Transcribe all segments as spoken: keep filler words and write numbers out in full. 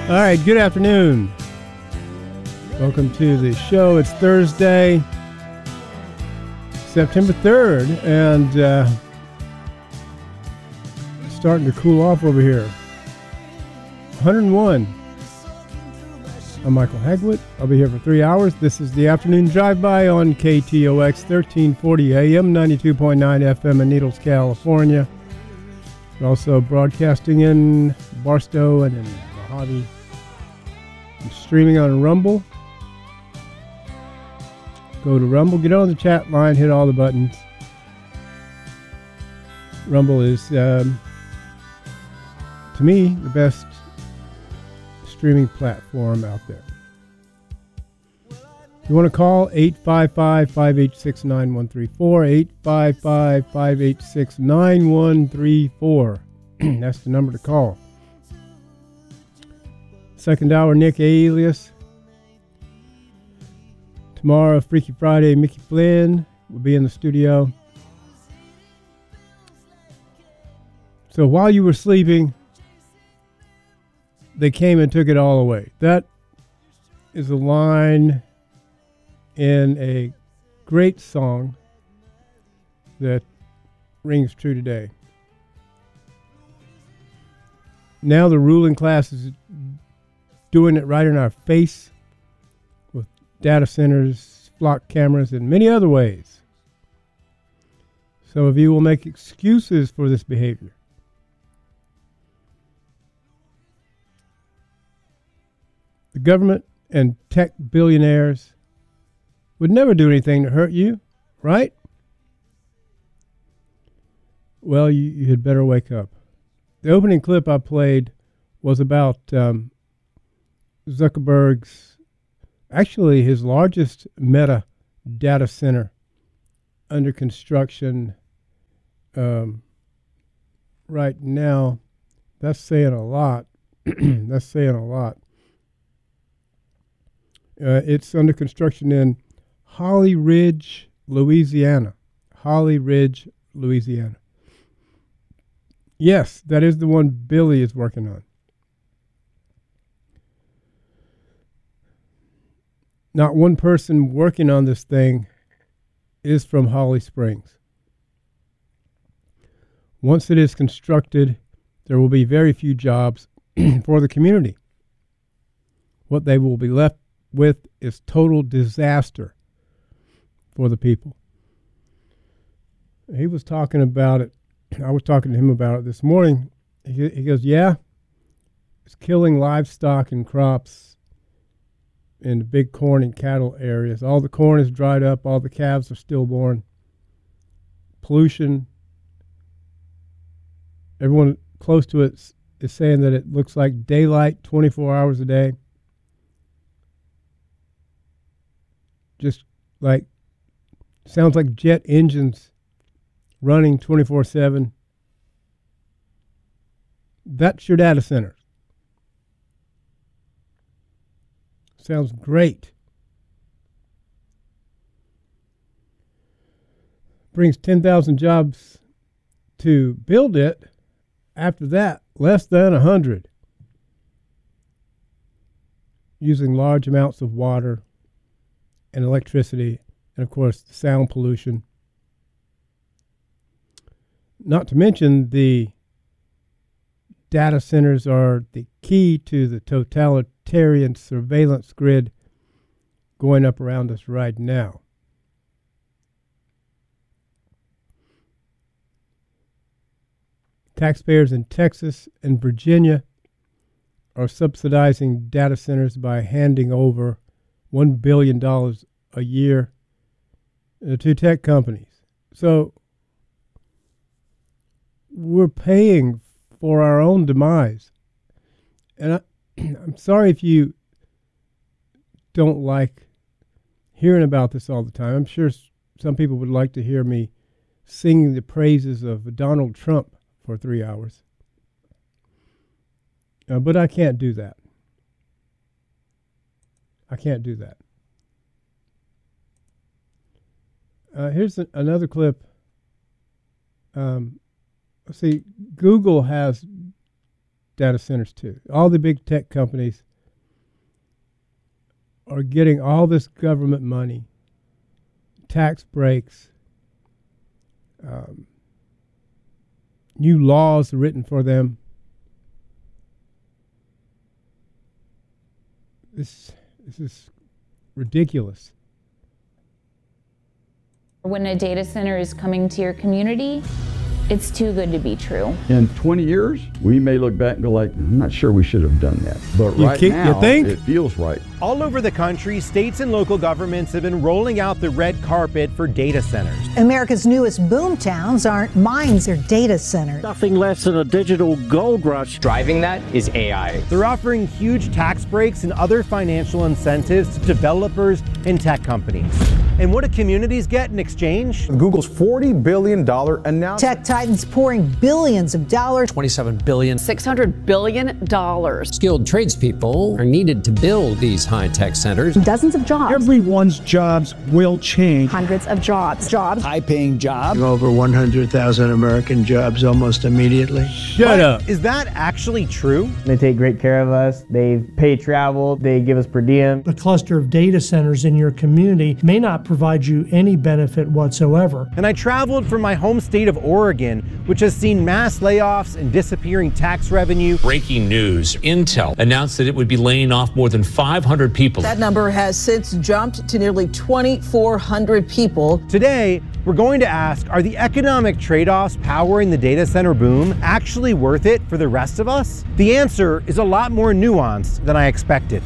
All right, good afternoon. Welcome to the show. It's Thursday, September third, and uh, it's starting to cool off over here. one oh one. I'm Michael Hagwood. I'll be here for three hours. This is the afternoon drive-by on K T O X thirteen forty A M, ninety-two point nine F M in Needles, California. We're also broadcasting in Barstow and in Mojave. I'm streaming on Rumble. Go to Rumble, get on the chat line, hit all the buttons. Rumble is, um, to me, the best streaming platform out there. If you want to call, eight five five, five eight six, nine one three four, eight five five, five eight six, nine one three four. That's the number to call. Second hour, Nick Alias. Tomorrow, Freaky Friday, Mickey Flynn will be in the studio. So while you were sleeping, they came and took it all away. That is a line in a great song that rings true today. Now the ruling class is doing it right in our face with data centers, flock cameras, and many other ways. Some of you will make excuses for this behavior. The government and tech billionaires would never do anything to hurt you, right? Well, you, you had better wake up. The opening clip I played was about um, Zuckerberg's, actually his largest Meta data center under construction um, right now. That's saying a lot. That's saying a lot. Uh, it's under construction in Holly Ridge, Louisiana. Holly Ridge, Louisiana. Yes, that is the one Billy is working on. Not one person working on this thing is from Holly Springs. Once it is constructed, there will be very few jobs for the community. What they will be left with is total disaster for the people. He was talking about it. I was talking to him about it this morning. He, he goes, yeah, it's killing livestock and crops in the big corn and cattle areas. All the corn is dried up. All the calves are stillborn. Pollution. Everyone close to it is saying that it looks like daylight twenty-four hours a day. Just like, sounds like jet engines running twenty-four seven. That's your data center. Sounds great. Brings ten thousand jobs to build it. After that, less than one hundred. Using large amounts of water and electricity, and of course, the sound pollution. Not to mention the data centers are the key to the totalitarian surveillance grid going up around us right now. Taxpayers in Texas and Virginia are subsidizing data centers by handing over one billion dollars a year uh, to tech companies. So we're paying for our own demise. And I, I'm sorry if you don't like hearing about this all the time. I'm sure some people would like to hear me singing the praises of Donald Trump for three hours. Uh, but I can't do that. I can't do that. Uh, here's a, another clip. Um, see, Google has data centers too. All the big tech companies are getting all this government money, tax breaks, um, new laws written for them. This, this is ridiculous. When a data center is coming to your community, it's too good to be true. In twenty years, we may look back and go like, I'm not sure we should have done that. But You right keep- now, you think? it feels right. All over the country, states and local governments have been rolling out the red carpet for data centers. America's newest boom towns aren't mines, they're data centers. Nothing less than a digital gold rush. Driving that is A I. They're offering huge tax breaks and other financial incentives to developers and tech companies. And what do communities get in exchange? Google's forty billion dollars announcement. Tech titans pouring billions of dollars. twenty-seven billion dollars. six hundred billion dollars. Skilled tradespeople are needed to build these high-tech centers. Dozens of jobs. Everyone's jobs will change. Hundreds of jobs. Jobs. High-paying jobs. Over one hundred thousand American jobs almost immediately. Shut But up. Is that actually true? They take great care of us. They pay travel. They give us per diem. A cluster of data centers in your community may not provide you any benefit whatsoever. And I traveled from my home state of Oregon, which has seen mass layoffs and disappearing tax revenue. Breaking news, Intel announced that it would be laying off more than five hundred people. That number has since jumped to nearly twenty-four hundred people. Today, we're going to ask, are the economic trade-offs powering the data center boom actually worth it for the rest of us? The answer is a lot more nuanced than I expected.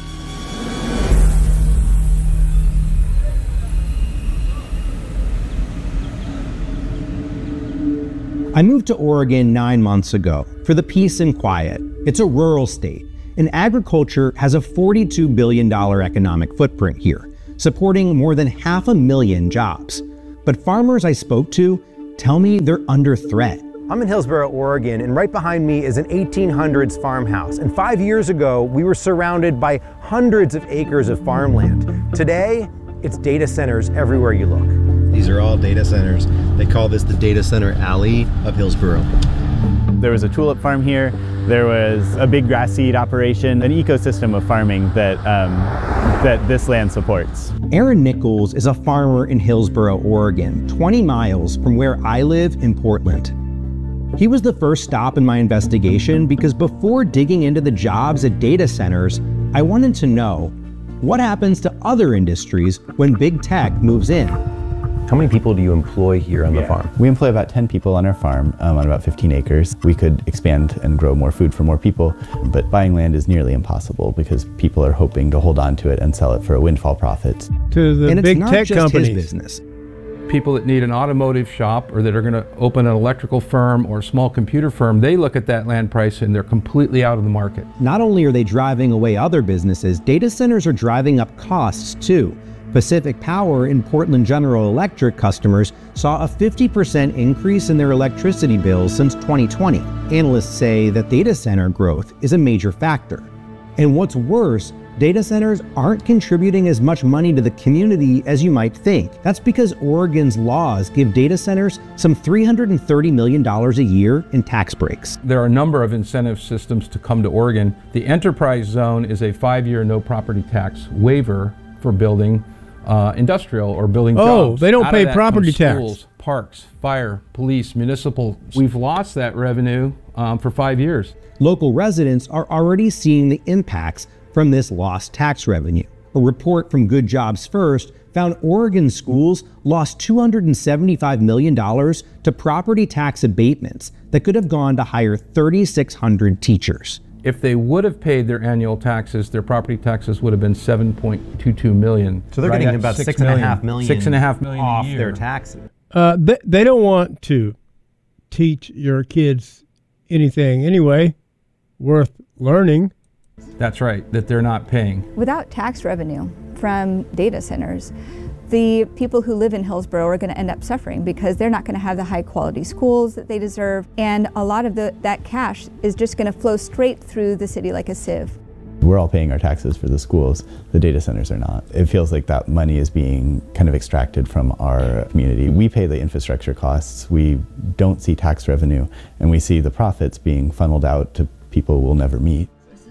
I moved to Oregon nine months ago for the peace and quiet. It's a rural state, and agriculture has a forty-two billion dollars economic footprint here, supporting more than half a million jobs. But farmers I spoke to tell me they're under threat. I'm in Hillsboro, Oregon, and right behind me is an eighteen hundreds farmhouse. And five years ago, we were surrounded by hundreds of acres of farmland. Today, it's data centers everywhere you look. These are all data centers. They call this the data center alley of Hillsboro. There was a tulip farm here. There was a big grass seed operation, an ecosystem of farming that, um, that this land supports. Aaron Nichols is a farmer in Hillsboro, Oregon, twenty miles from where I live in Portland. He was the first stop in my investigation because before digging into the jobs at data centers, I wanted to know what happens to other industries when big tech moves in. How many people do you employ here on yeah. the farm? We employ about ten people on our farm um, on about fifteen acres. We could expand and grow more food for more people, but buying land is nearly impossible because people are hoping to hold on to it and sell it for a windfall profit. To the and big it's not tech just companies. His business. People that need an automotive shop or that are going to open an electrical firm or a small computer firm, they look at that land price and they're completely out of the market. Not only are they driving away other businesses, data centers are driving up costs too. Pacific Power and Portland General Electric customers saw a fifty percent increase in their electricity bills since twenty twenty. Analysts say that data center growth is a major factor. And what's worse, data centers aren't contributing as much money to the community as you might think. That's because Oregon's laws give data centers some three hundred thirty million dollars a year in tax breaks. There are a number of incentive systems to come to Oregon. The enterprise zone is a five-year no property tax waiver for building uh, industrial or building jobs. Oh, they don't Out pay of that property come tax. Schools, parks, fire, police, municipal. We've lost that revenue um, for five years. Local residents are already seeing the impacts from this lost tax revenue. A report from Good Jobs First found Oregon schools lost two hundred seventy-five million dollars to property tax abatements that could have gone to hire thirty-six hundred teachers. If they would have paid their annual taxes, their property taxes would have been seven point two two million. So they're right getting about six and a half million, six and a half million off a year. their taxes. Uh, they, they don't want to teach your kids anything anyway worth learning. That's right, that they're not paying. Without tax revenue from data centers, the people who live in Hillsboro are going to end up suffering because they're not going to have the high quality schools that they deserve. And a lot of the, that cash is just going to flow straight through the city like a sieve. We're all paying our taxes for the schools. The data centers are not. It feels like that money is being kind of extracted from our community. We pay the infrastructure costs. We don't see tax revenue, and we see the profits being funneled out to people will never meet.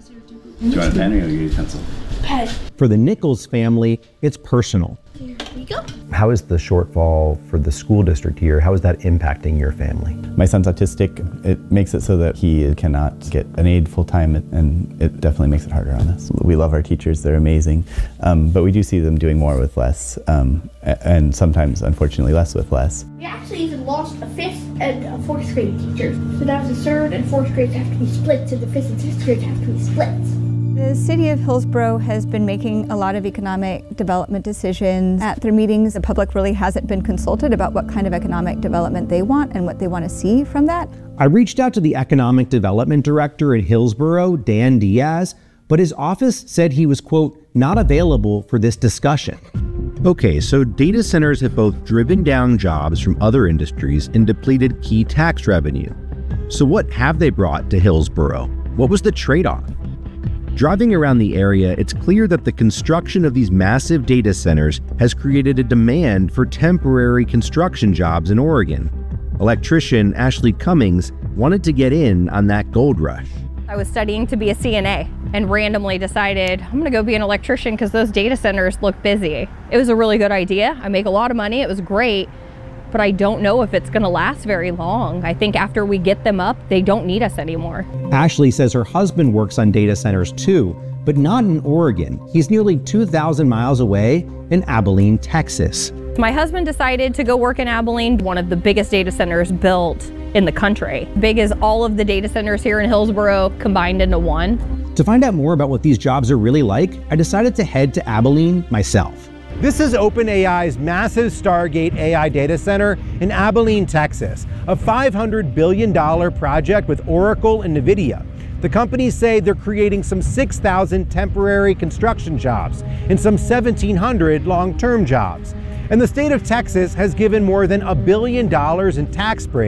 Do you want a pen or you use a pencil? Pen. For the Nichols family, it's personal. Here we go. How is the shortfall for the school district here, how is that impacting your family? My son's autistic. It makes it so that he cannot get an aide full-time, and it definitely makes it harder on us. We love our teachers, they're amazing, um, but we do see them doing more with less, um, and sometimes, unfortunately, less with less. We actually even lost a fifth and a fourth grade teacher. So now the third and fourth grades have to be split, so the fifth and sixth grades have to be split. The city of Hillsborough has been making a lot of economic development decisions. At their meetings, the public really hasn't been consulted about what kind of economic development they want and what they want to see from that. I reached out to the economic development director in Hillsborough, Dan Diaz, but his office said he was, quote, not available for this discussion. Okay, so data centers have both driven down jobs from other industries and depleted key tax revenue. So what have they brought to Hillsborough? What was the trade-off? Driving around the area, it's clear that the construction of these massive data centers has created a demand for temporary construction jobs in Oregon. Electrician Ashley Cummings wanted to get in on that gold rush. I was studying to be a C N A and randomly decided I'm gonna go be an electrician because those data centers look busy. It was a really good idea. I make a lot of money, it was great, but I don't know if it's gonna last very long. I think after we get them up, they don't need us anymore. Ashley says her husband works on data centers too, but not in Oregon. He's nearly two thousand miles away in Abilene, Texas. My husband decided to go work in Abilene, one of the biggest data centers built in the country. Big as all of the data centers here in Hillsborough combined into one. To find out more about what these jobs are really like, I decided to head to Abilene myself. This is OpenAI's massive Stargate A I data center in Abilene, Texas, a five hundred billion dollars project with Oracle and NVIDIA. The companies say they're creating some six thousand temporary construction jobs and some seventeen hundred long-term jobs. And the state of Texas has given more than a billion dollars in tax breaks